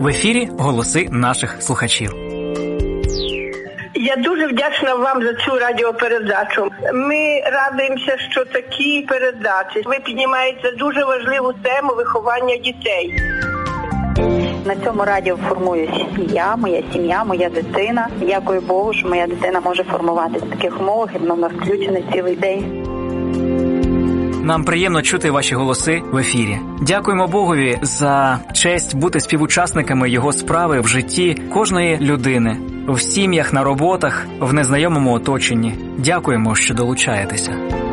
В ефірі голоси наших слухачів. Я дуже вдячна вам за цю радіопередачу. Ми радуємося, що такі передачі. Ви піднімаєте дуже важливу тему виховання дітей. На цьому радіо формуюсь я, моя сім'я, моя дитина. Дякую Богу, що моя дитина може формуватися в таких умовах, і вона в нас включена цілий день. Нам приємно чути ваші голоси в ефірі. Дякуємо Богові за честь бути співучасниками Його справи в житті кожної людини, в сім'ях, на роботах, в незнайомому оточенні. Дякуємо, що долучаєтеся.